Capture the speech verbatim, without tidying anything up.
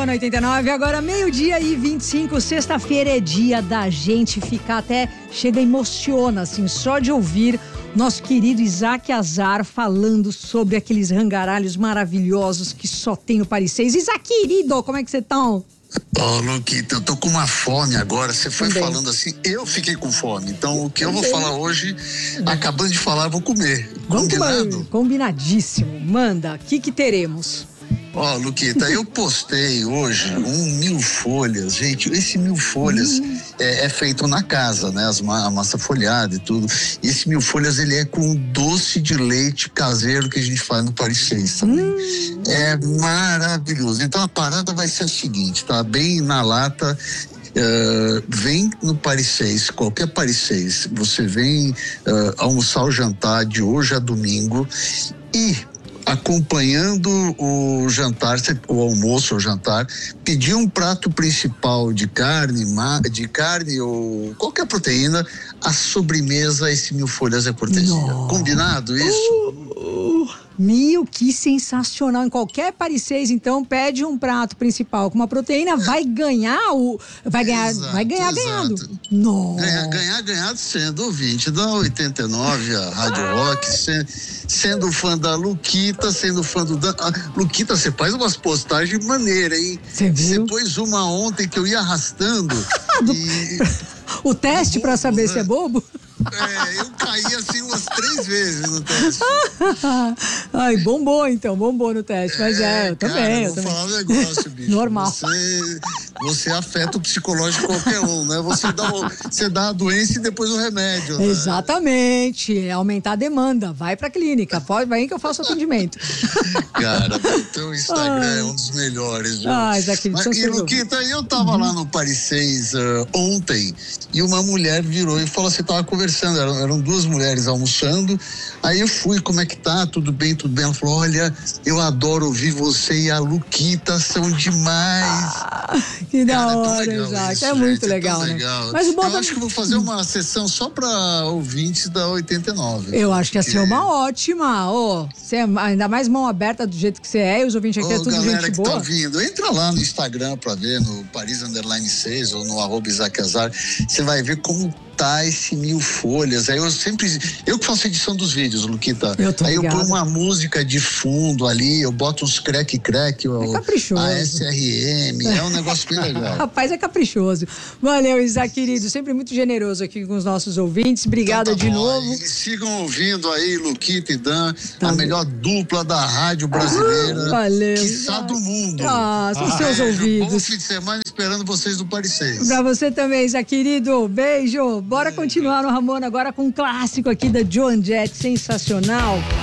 chegou na oitenta e nove, agora meio-dia e vinte e cinco, sexta-feira é dia da gente ficar até, chega emociona, assim, só de ouvir nosso querido Isaac Azar falando sobre aqueles rangaralhos maravilhosos que só tem no Paris seis. Isaac, querido, como é que você tá? Ô, oh, Luquita, eu tô com uma fome agora. Você foi Também. falando assim, eu fiquei com fome. Então, o que Também. eu vou falar hoje, acabando de falar, eu vou comer. Vamos Combinado? comer. Combinadíssimo. Manda, o que que teremos? Ó, oh, Luquita, eu postei hoje um mil folhas. Gente, esse mil folhas hum. é, é feito na casa, né? As, a massa folhada e tudo. E esse mil folhas, ele é com doce de leite caseiro que a gente faz no Paris seis também. Hum. É maravilhoso. Então, a parada vai ser a seguinte, tá? Bem na lata. Uh, vem no Paris seis, qualquer Paris seis, você vem uh, almoçar o jantar de hoje a domingo e acompanhando o jantar, o almoço ou jantar, pedir um prato principal de carne, de carne ou qualquer proteína, a sobremesa, esse mil folhas é cortesia. Não. Combinado isso? Uh, uh. Meu, que sensacional. Em qualquer Paris seis, então, pede um prato principal com uma proteína, vai ganhar o... Vai ganhar, exato, vai ganhar ganhando. Não. Ganhar, ganhar ganhado sendo ouvinte da oitenta e nove, a Rádio ah. Rock, sendo, sendo fã da Luquita, sendo fã do... Dan... Ah, Luquita, você faz umas postagens maneiras, hein? Você viu? Você pôs uma ontem que eu ia arrastando e... O teste para saber né? se é bobo? É, eu caí assim umas três vezes no teste. Ai, bombou então, bombou no teste. Mas é, é eu cara, também. Eu eu vou também. falar um negócio, bicho. Normal. Você, você afeta o psicológico de qualquer um, né? Você dá, o, você dá a doença e depois o remédio. Né? Exatamente. É aumentar a demanda. Vai pra clínica. Pode, vai que eu faço atendimento. Cara, o teu Instagram Ai. é um dos melhores. Viu? Ai, Isaac, Mas, e Luquita, eu tava uhum. lá no Paris seis uh, ontem e uma mulher virou e falou assim, tava conversando. Eram, eram duas mulheres almoçando, aí eu fui, como é que tá? Tudo bem, tudo bem? Ela falou, olha, eu adoro ouvir você e a Luquita, são demais. Ah, que da Cara, hora, é Isaac, isso, é muito gente, legal, é né? legal. Mas o bom eu tá... acho que eu vou fazer uma sessão só pra ouvintes da oitenta e nove. Eu acho que ia ser uma ótima, oh, você é ainda mais mão aberta do jeito que você é, e os ouvintes aqui oh, é tudo galera gente que boa. Tá ouvindo, entra lá no Instagram pra ver, no Paris Underline seis ou no arroba Isaac Azar, você vai ver como tá esse mil folhas. Aí eu sempre, eu que faço a edição dos vídeos, Luquita. Eu tô Aí ligado. eu ponho uma música de fundo ali, eu boto uns crack crack, é caprichoso. A S R M, é um negócio bem legal. Rapaz, é caprichoso. Valeu, Isaac, querido, sempre muito generoso aqui com os nossos ouvintes. Obrigada então tá de bom. novo. E sigam ouvindo aí, Luquita e Dan, tá a bem. melhor dupla da rádio brasileira. Valeu. Quiçá do mundo. Ah, são ah, seus beijo, ouvidos. Bom fim de semana esperando vocês do Paris seis. Pra você também, Isaac, querido. Beijo. Bora continuar no Ramona agora com um clássico aqui da Joan Jett, sensacional.